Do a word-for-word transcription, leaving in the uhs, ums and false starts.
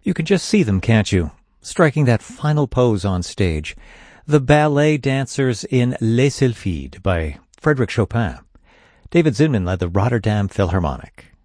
You can just see them, can't you? Striking that final pose on stage. The ballet dancers in Les Sylphides by Frédéric Chopin. David Zinman led the Rotterdam Philharmonic.